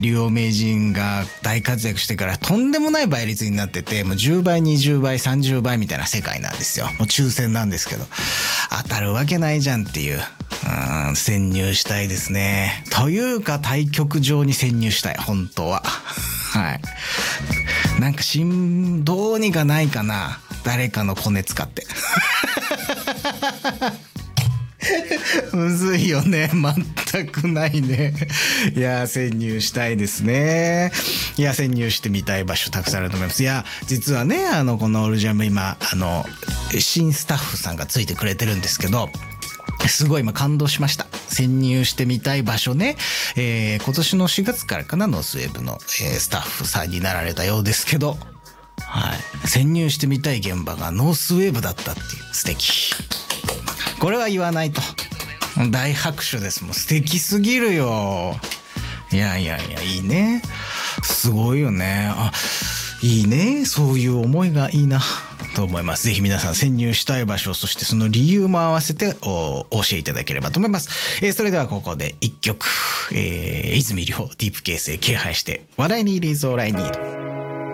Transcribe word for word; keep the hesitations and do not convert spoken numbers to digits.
竜王名人が大活躍してからとんでもない倍率になってて、もうじゅうばい、にじゅうばい、さんじゅうばいみたいな世界なんですよ。もう抽選なんですけど。当たるわけないじゃんっていう。うん、潜入したいですね。というか対局場に潜入したい、本当は。はい。なんか新、どうにかないかな。誰かのコネ使って。むずいよね。全くないね。いや、潜入したいですね。いや、潜入してみたい場所たくさんあると思います。いや、実はね、あの、このオールジャム今、あの、新スタッフさんがついてくれてるんですけど、すごい今感動しました。潜入してみたい場所ね。えー、今年のしがつからかな、ノースウェーブの、えー、スタッフさんになられたようですけど、はい。潜入してみたい現場がノースウェーブだったっていう。素敵。これは言わないと。大拍手です。もう素敵すぎるよ。いやいやいや、いいね。すごいよね。あ、いいね。そういう思いがいいな。と思います。ぜひ皆さん潜入したい場所、そしてその理由も合わせてお教えいただければと思います。えー、それではここで一曲、えー、泉亮ディープ形成軽配して、What I Need Is All I Need。